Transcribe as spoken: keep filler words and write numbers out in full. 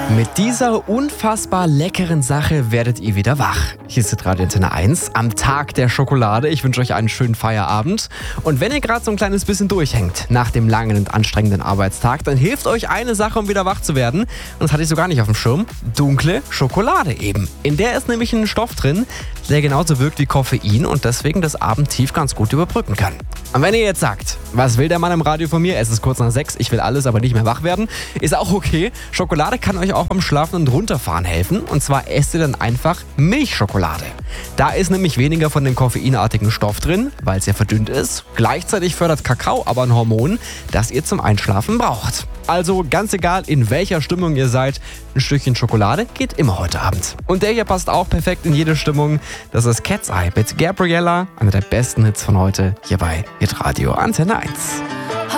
Mit dieser unfassbar leckeren Sache werdet ihr wieder wach. Hier ist Radio Antenne eins am Tag der Schokolade. Ich wünsche euch einen schönen Feierabend. Und wenn ihr gerade so ein kleines bisschen durchhängt nach dem langen und anstrengenden Arbeitstag, dann hilft euch eine Sache, um wieder wach zu werden. Und das hatte ich so gar nicht auf dem Schirm. Dunkle Schokolade eben. In der ist nämlich ein Stoff drin, der genauso wirkt wie Koffein und deswegen das Abendtief ganz gut überbrücken kann. Und wenn ihr jetzt sagt, was will der Mann im Radio von mir? Es ist kurz nach sechs, ich will alles, aber nicht mehr wach werden. Ist auch okay. Schokolade kann euch auch beim Schlafen und Runterfahren helfen. Und zwar esst ihr dann einfach Milchschokolade. Da ist nämlich weniger von dem koffeinartigen Stoff drin, weil es ja verdünnt ist. Gleichzeitig fördert Kakao aber ein Hormon, das ihr zum Einschlafen braucht. Also ganz egal, in welcher Stimmung ihr seid, ein Stückchen Schokolade geht immer heute Abend. Und der hier passt auch perfekt in jede Stimmung. Das ist Cat's Eye mit Gabriella, einer der besten Hits von heute, hier bei Hitradio Antenne eins.